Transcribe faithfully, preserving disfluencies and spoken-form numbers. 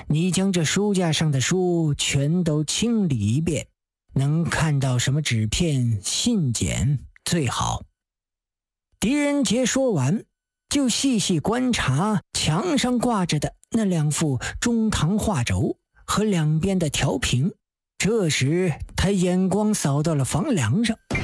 你将这书架上的书全都清理一遍，能看到什么纸片、信笺最好。”狄仁杰说完，就细细观察墙上挂着的那两幅中堂画轴和两边的条屏。这时他眼光扫到了房梁上，